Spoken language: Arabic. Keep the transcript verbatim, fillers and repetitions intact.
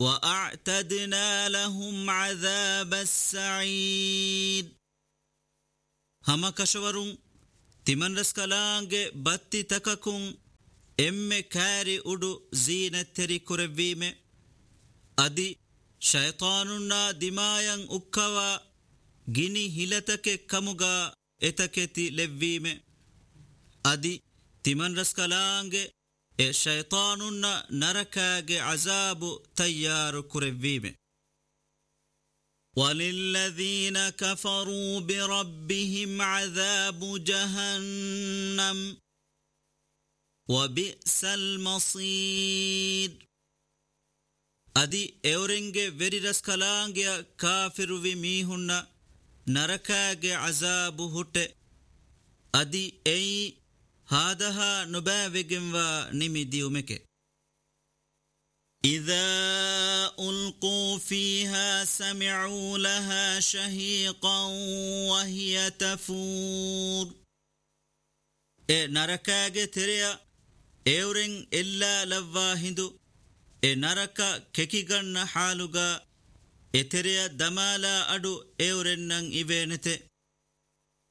وأعتدنا لهم عذاب السعير هم كشورون تمن رسكلانge باتي تككون emme kari udu zeenatteri kurevime adi shaytanunna dimayan ukkawa gini hilatake kamuga etaketi levvime adi timan raskalange e shaytanunna narakage azabu tayyaru kurevime وللذين كفروا بربهم عذاب جهنم وبئس المصير adi eurenge veri raskalange kafiru vi mihunna narakage azabu hutte adi ei hadaha nubavegenwa nimidiumeke إذا ألقوا فيها سمعوا لها شهيقا وهي تفور e narakage tereya euren illa lavva hindu e naraka kekiganna haluga e tereya damala adu euren nan ivenete